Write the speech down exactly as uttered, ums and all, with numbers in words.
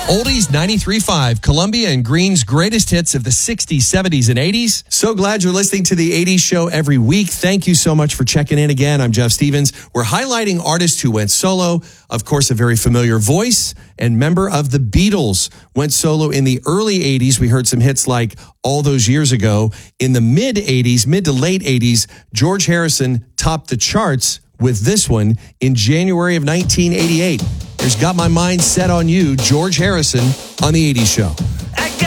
Oldies ninety-three point five, Columbia and Green's greatest hits of the sixties, seventies, and eighties. So glad you're listening to the eighties show every week. Thank you so much for checking in again. I'm Jeff Stevens. We're highlighting artists who went solo. Of course, a very familiar voice and member of the Beatles went solo in the early eighties. We heard some hits like All Those Years Ago. In the mid-eighties, mid to late eighties, George Harrison topped the charts with this one in January of nineteen eighty-eight. Here's Got My Mind Set on You, George Harrison on the eighties show.